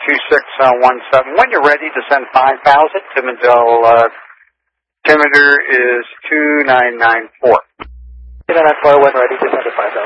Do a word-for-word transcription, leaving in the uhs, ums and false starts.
two six one seven. When you're ready to send five thousand, Timmondale uh, altimeter is two nine nine four. two nine nine four, when ready to send the five thousand.